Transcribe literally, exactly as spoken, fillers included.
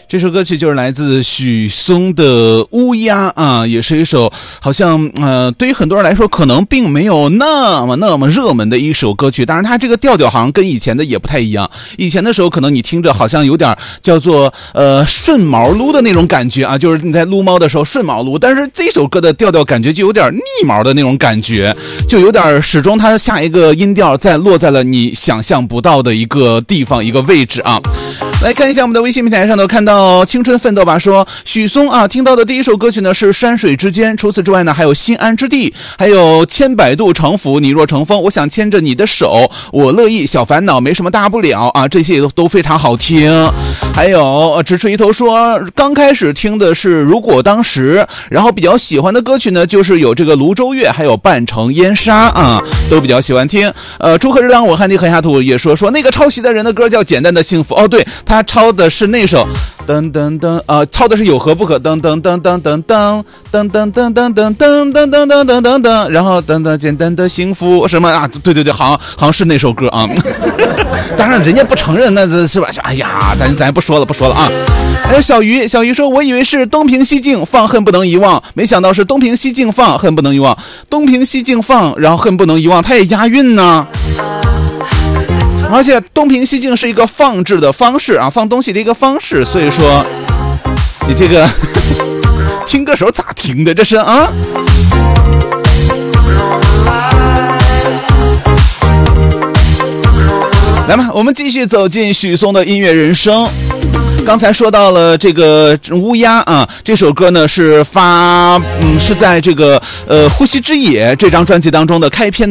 这首歌曲就是来自许嵩的《乌鸦》啊，也是一首好像呃，对于很多人来说可能并没有那么那么热门的一首歌曲。当然，它这个调调好像跟以前的也不太一样。以前的时候，可能你听着好像有点叫做呃顺毛撸的那种感觉啊，就是你在撸猫的时候顺毛撸。但是这首歌的调调感觉就有点逆毛的那种感觉，就有点始终它下一个音调在落在了你想象不到的一个地方一个位置啊。来看一下我们的微信平台上头，看到青春奋斗吧说许嵩啊，听到的第一首歌曲呢是山水之间，除此之外呢还有心安之地，还有千百度成府，你若成风，我想牵着你的手，我乐意，小烦恼，没什么大不了啊，这些都都非常好听。还有直吹一头说刚开始听的是如果当时，然后比较喜欢的歌曲呢就是有这个泸州月还有半城烟沙啊，都比较喜欢听。呃朱克日当我汉地和下土也说说那个抄袭的人的歌叫简单的幸福，哦对，他抄的是那首噔噔噔啊，抄的是有何不可噔噔噔噔噔噔噔噔噔噔噔噔噔噔噔噔噔噔，然后噔噔简单的幸福什么啊，对对对，好像好像是那首歌啊。当然人家不承认，那是吧？哎呀，咱咱不说了不说了啊。还有小鱼，小鱼说我以为是东平西镜放恨不能遗忘，没想到是东平西镜放恨不能遗忘，东平西镜放然后恨不能遗忘，它也押韵呢。而且东平西镜是一个放置的方式啊，放东西的一个方式，所以说你这个听歌手咋听的这是啊？来嘛，我们继续走进许嵩的音乐人生。刚才说到了这个乌鸦啊，这首歌呢是发嗯是在这个呃呼吸之野这张专辑当中的开篇的